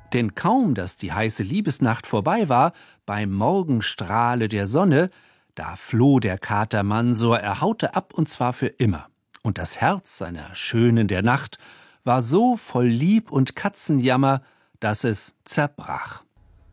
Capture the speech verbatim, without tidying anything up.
Denn kaum, dass die heiße Liebesnacht vorbei war, beim Morgenstrahle der Sonne, da floh der Kater Mansor, er haute ab und zwar für immer. Und das Herz seiner Schönen der Nacht war so voll Lieb und Katzenjammer, dass es zerbrach.